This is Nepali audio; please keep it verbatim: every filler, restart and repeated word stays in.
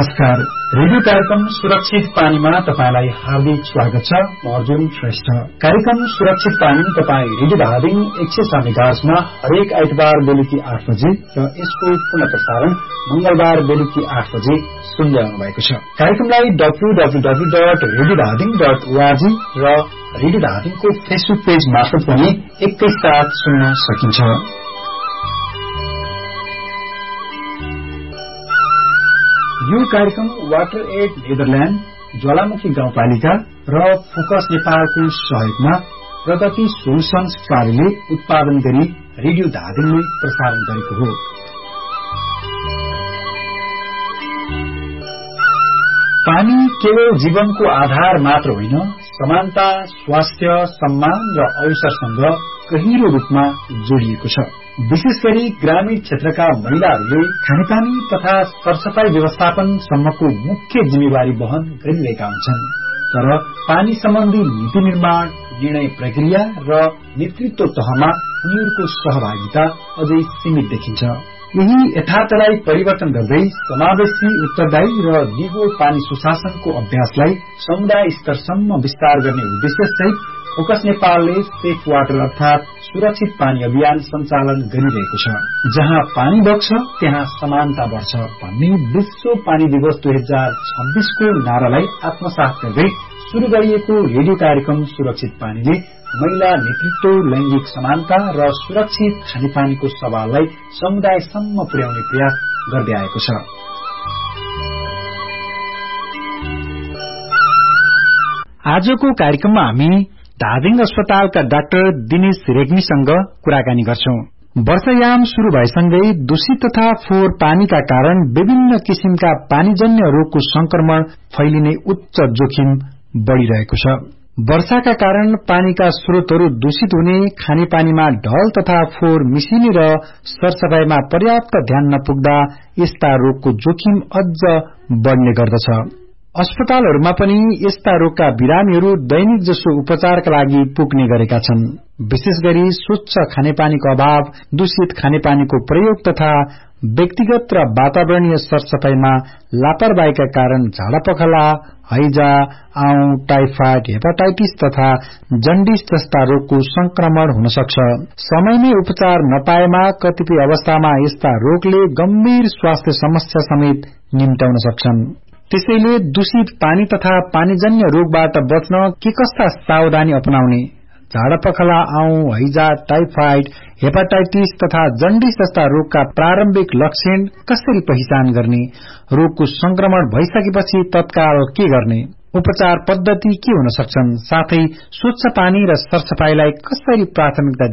नमस्कार। रेडियो कार्यक्रम सुरक्षित पानीमा तपाईलाई हार्दिक स्वागत छ। म अर्जुन श्रेष्ठ। कार्यक्रम सुरक्षित पानी तपाई रेडियो धादिङ एक सय छ मेगाहर्जमा हरेक आइतबार बेलुकी आठ बजे र यसको पुनः प्रसारण मंगलबार बेलुकी आठ बजे सुन्दै आउनु भएको छ। कार्यक्रमलाई W W W dot radio Dhading dot ORG र रेडियो धादिङको फेसबुक पेज मार्फत पनि एकैसाथ सुन्न सकिन्छ। यो कार्यक्रम वाटर एड नेदरल्याण्ड, ज्वालामुखी गाउँपालिका र फोकस नेपालको सहयोगमा प्रगति सोल्युशन्स कार्यले उत्पादन गरी रेडियो धादिङले प्रसारण गरेको हो। पानी केवल जीवनको आधार मात्र होइन, समानता, स्वास्थ्य, सम्मान र अवसरसँग गहिरो रूपमा जोडिएको छ। विशेष गरी ग्रामीण क्षेत्रका महिलाहरूले खानेपानी तथा सरसफाई व्यवस्थापन सम्मको मुख्य जिम्मेवारी वहन गरिरहेका हुन्छन्। तर पानी सम्बन्धी नीति निर्माण, निर्णय प्रक्रिया र नेतृत्व तहमा उनीहरूको सहभागिता अझै सीमित देखिन्छ। यही यथार्थलाई परिवर्तन गर्दै समावेशी, उत्तरदायी र निगो पानी सुशासनको अभ्यासलाई समुदाय स्तरसम्म विस्तार गर्ने उद्देश्य सहित फोकस नेपालले सेफ वाटर अर्थात सुरक्षित पानी अभियान सञ्चालन गरिरहेको छ। जहाँ पानी बग्छ त्यहाँ समानता बढ्छ भन्ने विश्व पानी दिवस दुई हजार छब्बीसको नारालाई आत्मसात गर्दै शुरू गरिएको रेडियो कार्यक्रम सुरक्षित पानीले महिला नेतृत्व, लैंगिक समानता र सुरक्षित खानेपानीको सवाललाई समुदायसम्म पुर्याउने प्रयास गर्दै आएको छ। आजको कार्यक्रममा हामी धादिङ अस्पतालका डाक्टर दिनेश रेग्मीसँग कुराकानी गर्छौं। वर्षायाम शुरू भएसँगै दूषित तथा फोहोर पानीका कारण विभिन्न किसिमका पानीजन्य रोगको संक्रमण फैलिने उच्च जोखिम बढ़िरहेको छ। वर्षाका कारण पानीका स्रोतहरू दूषित हुने, खानेपानीमा ढल तथा फोहोर मिसिने र सरसफाईमा पर्याप्त ध्यान नपुग्दा यस्ता रोगको जोखिम अझ बढ़ने गर्दछ। अस्पतालहरूमा पनि यस्ता रोगका बिरामीहरू दैनिक जसो उपचारका लागि पुग्ने गरेका छन्। विशेष गरी स्वच्छ खानेपानीको अभाव, दूषित खानेपानीको प्रयोग तथा व्यक्तिगत र वातावरणीय सरसफाईमा लापरवाहीका कारण झाडापखाला, हैजा, आउँ, टाइफाइड, हेपाटाइटिस तथा जन्डिस जस्ता रोगको संक्रमण हुन सक्छ। समयमै उपचार नपाएमा कतिपय अवस्थामा यस्ता रोगले गम्भीर स्वास्थ्य समस्या समेत निम्त्याउन सक्छन्। त्यसैले दूषित पानी तथा पानीजन्य रोगबाट बच्न के कस्ता सावधानी अपनाउने, झाडापखाला, आउँ, हैजा, टाइफाइड, हेपाटाइटिस तथा जन्डिस जस्ता रोगका प्रारम्भिक लक्षण कसरी पहिचान गर्ने, रोगको संक्रमण भइसकेपछि तत्काल के गर्ने, उपचार पद्धति के हुन सक्छन्, साथै स्वच्छ पानी र सरसफाईलाई कसरी प्राथमिकता